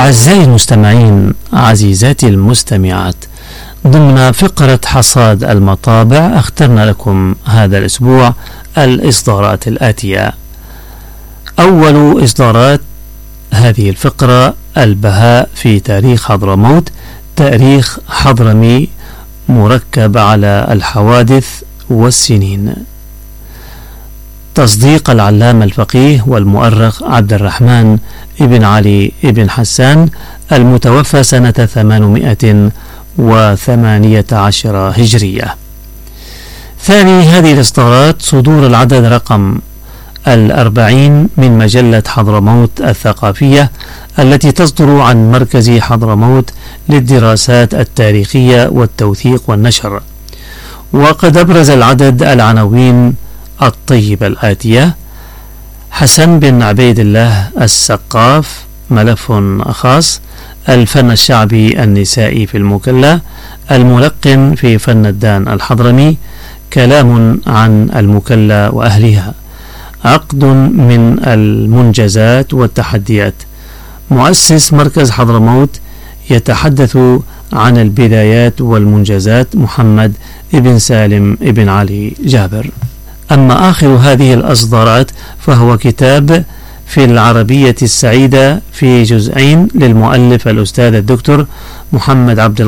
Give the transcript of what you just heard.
أعزائي المستمعين، عزيزاتي المستمعات، ضمن فقرة حصاد المطابع اخترنا لكم هذا الأسبوع الإصدارات الآتية. أول إصدارات هذه الفقرة: البهاء في تاريخ حضرموت، تاريخ حضرمي مركب على الحوادث والسنين، تصديق العلامة الفقيه والمؤرخ عبد الرحمن ابن علي ابن حسان المتوفى سنة 818 هجرية. ثاني هذه الإصدارات صدور العدد رقم 40 من مجلة حضرموت الثقافية التي تصدر عن مركز حضرموت للدراسات التاريخية والتوثيق والنشر. وقد أبرز العدد العناوين الطيبة الآتية: حسن بن عبيد الله السقاف، ملف خاص، الفن الشعبي النسائي في المكلا، الملقن في فن الدان الحضرمي، كلام عن المكلا وأهلها، عقد من المنجزات والتحديات، مؤسس مركز حضرموت يتحدث عن البدايات والمنجزات، محمد ابن سالم ابن علي جابر. أما آخر هذه الأصدارات فهو كتاب في العربية السعيدة في جزئين للمؤلف الأستاذ الدكتور محمد عبد